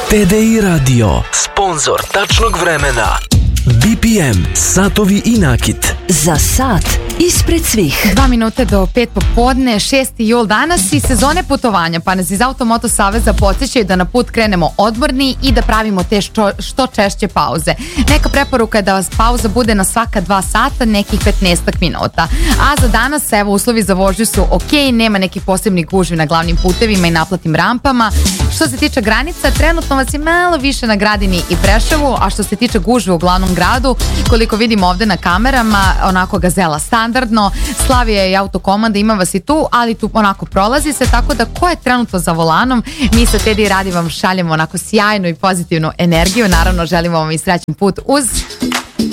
TDI Radio, sponzor tačnog vremena. BPM, satovi i nakit. Za sat ispred svih. 2 minute do 5 popodne, 6. jul danas i sezone putovanja, pa nas iz Automoto Saveza podsjećaju da na put krenemo odmorni i da pravimo te što češće pauze. Neka preporuka je da vas pauza bude na svaka 2 sata, nekih 15 minuta. A za danas, evo, uslovi za vožnju su ok, nema nekih posebnih gužvi na glavnim putevima i naplatnim rampama. Što se tiče granica, trenutno vas je malo više na Gradini i Preševu, a što se tiče gužve u glavnom gradu, koliko vidimo ovde na kamerama, onako Gazela standardno, Slavija i Autokomanda, ima vas i tu, ali tu onako prolazi se, tako da ko je trenutno za volanom, mi sa TDI Radi vam šaljemo onako sjajnu i pozitivnu energiju, naravno želimo vam i srećan put uz